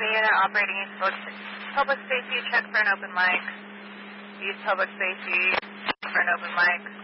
unit operating East Public Safety, check for an open mic. East Public Safety, check for an open mic.